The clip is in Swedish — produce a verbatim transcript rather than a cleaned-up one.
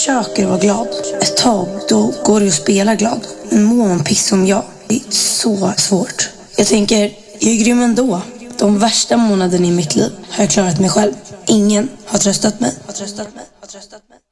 försöker vara glad. Ett tag, då går det att spela glad. Men mår man piss som jag, det är så svårt. Jag tänker, jag är grym ändå. De värsta månaderna i mitt liv har jag klarat mig själv. Ingen har tröstat mig. Har tröstat mig. Har tröstat mig.